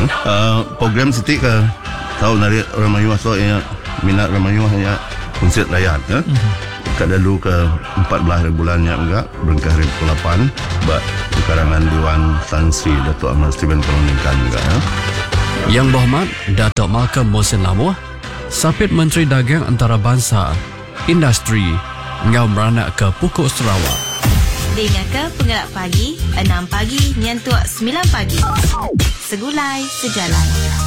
Program Siti ke tahu dari Ramayuah so ya minat Ramayuah ya konsert rakyat ya. Kadalu ke 14 bulannya enggak berkah 8 karangan Dewan Tan Sri Datuk Ahmad Steven Perundingkan juga ya. Yang Berhormat Datuk Malcolm Mohsin Lamuh, Sapit Menteri Dagang Antarabangsa, Industri, ngau beranak ke Pokok Sarawak. Dengarkan Penggerak Pagi 6 pagi nyentuh 9 pagi. Segulai sejalan.